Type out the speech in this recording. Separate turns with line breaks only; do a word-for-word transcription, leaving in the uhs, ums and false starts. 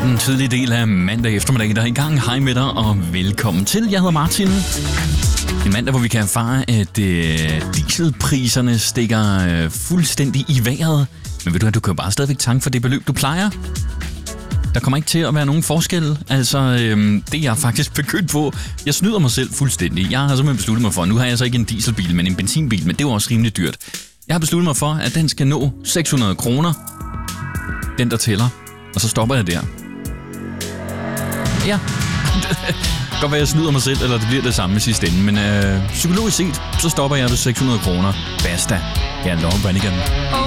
den tidlige del af mandag eftermiddag, der er i gang. Hej med dig, og velkommen til. Jeg hedder Martin. En mandag, hvor vi kan erfare, at øh, dieselpriserne stikker øh, fuldstændig i vejret. Men ved du at du kan jo bare stadigvæk tanke for det beløb, du plejer. Der kommer ikke til at være nogen forskel. Altså, øh, det er jeg faktisk begyndt på. Jeg snyder mig selv fuldstændig. Jeg har simpelthen besluttet mig for, nu har jeg så ikke en dieselbil, men en benzinbil, men det er jo også rimelig dyrt. Jeg har besluttet mig for, at den skal nå seks hundrede kroner. Den, der tæller. Og så stopper jeg der. Ja. Godt være, jeg snyder mig selv, eller det bliver det samme i sidste ende. Men øh, psykologisk set, så stopper jeg ved seks hundrede kroner. Basta. Jeg er Lauren Brannigan.